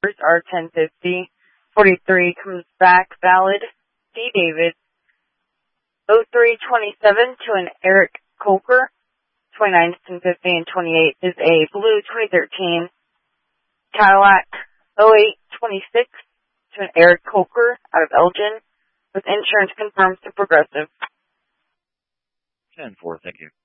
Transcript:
are 1050. 43 comes back valid. D. David. 0327 to an Eric Coker. 29 is 1050 and 28 is a blue 2013 Cadillac. 0826 to an Eric Coker out of Elgin with insurance confirmed to Progressive. 10-4, thank you.